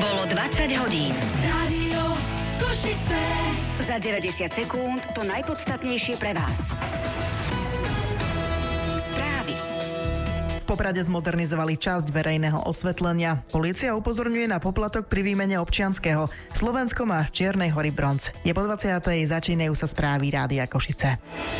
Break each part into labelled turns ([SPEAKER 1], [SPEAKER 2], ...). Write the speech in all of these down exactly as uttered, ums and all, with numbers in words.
[SPEAKER 1] Bolo dvadsať hodín.
[SPEAKER 2] Rádio Košice.
[SPEAKER 1] Za deväťdesiat sekúnd to najpodstatnejšie pre vás. Správy.
[SPEAKER 3] V Poprade zmodernizovali časť verejného osvetlenia. Polícia upozorňuje na poplatok pri výmene občianskeho. Slovensko má z Čiernej Hory bronz. Je po dvadsiatej, začínajú sa správy Rádia Košice.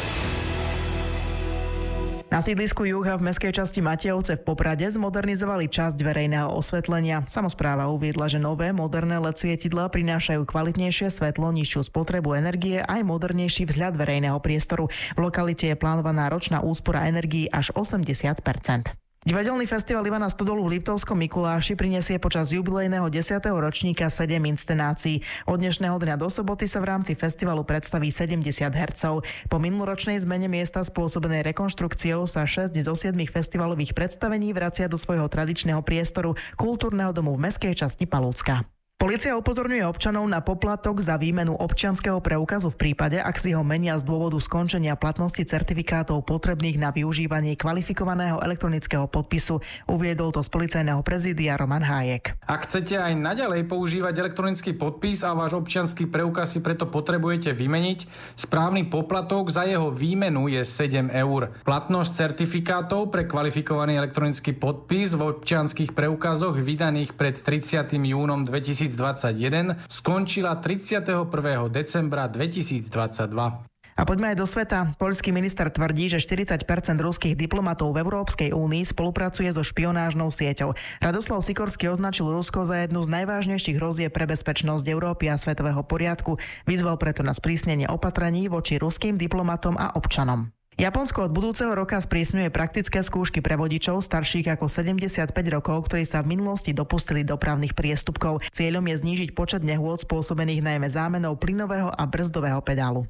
[SPEAKER 3] Na sídlisku Juha v mestskej časti Matejovce v Poprade zmodernizovali časť verejného osvetlenia. Samospráva uviedla, že nové moderné el é dé svietidlá prinášajú kvalitnejšie svetlo, nižšiu spotrebu energie aj modernejší vzhľad verejného priestoru. V lokalite je plánovaná ročná úspora energií až osemdesiat percent. Divadelný festival Ivana Stodolu v Liptovskom Mikuláši prinesie počas jubilejného desiateho ročníka sedem inscenácií. Od dnešného dňa do soboty sa v rámci festivalu predstaví sedemdesiat hercov. Po minuloročnej zmene miesta spôsobenej rekonštrukciou sa šesť zo siedmich festivalových predstavení vracia do svojho tradičného priestoru kultúrneho domu v mestskej časti Palúcka. Polícia upozorňuje občanov na poplatok za výmenu občianskeho preukazu v prípade, ak si ho menia z dôvodu skončenia platnosti certifikátov potrebných na využívanie kvalifikovaného elektronického podpisu. Uviedol to z policajného prezídia Roman Hájek.
[SPEAKER 4] Ak chcete aj naďalej používať elektronický podpis a váš občiansky preukaz si preto potrebujete vymeniť, správny poplatok za jeho výmenu je sedem eur. Platnosť certifikátov pre kvalifikovaný elektronický podpis v občianskych preukazoch vydaných pred tridsiatym júnom dvetisícdvadsaťjeden skončila tridsiateho prvého decembra dvetisícdvadsaťdva.
[SPEAKER 3] A poďme aj do sveta. Poľský minister tvrdí, že štyridsať percent ruských diplomatov v Európskej únii spolupracuje so špionážnou sieťou. Radoslav Sikorský označil Rusko za jednu z najvážnejších hrozieb pre bezpečnosť Európy a svetového poriadku. Vyzval preto na sprísnenie opatrení voči ruským diplomatom a občanom. Japonsko od budúceho roka sprísňuje praktické skúšky pre vodičov starších ako sedemdesiatpäť rokov, ktorí sa v minulosti dopustili dopravných priestupkov. Cieľom je znížiť počet nehôd spôsobených najmä zámenou plynového a brzdového pedálu.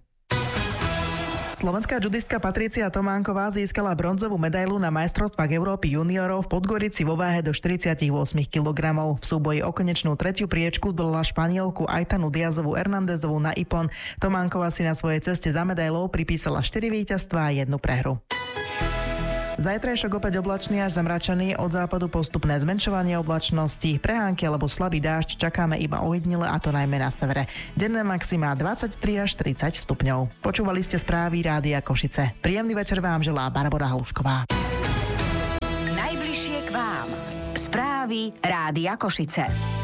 [SPEAKER 3] Slovenská judistka Patrícia Tománková získala bronzovú medailu na majstrovstvách Európy juniorov v Podgorici vo váhe do štyridsaťosem kilogramov. V súboji o konečnú tretiu priečku zdolala Španielku Aitanu Diazovu Hernandezovú na Ipon. Tománková si na svojej ceste za medailou pripísala štyri víťazstvá a jednu prehru. Zajtrajšok opäť oblačný až zamračený, od západu postupné zmenšovanie oblačnosti, prehánky alebo slabý dážď čakáme iba ojedinele, a to najmä na severe. Denné maximá dvadsaťtri až tridsať stupňov. Počúvali ste správy Rádia Košice. Príjemný večer vám želá Barbora Halušková.
[SPEAKER 1] Najbližšie k vám. Správy Rádia Košice.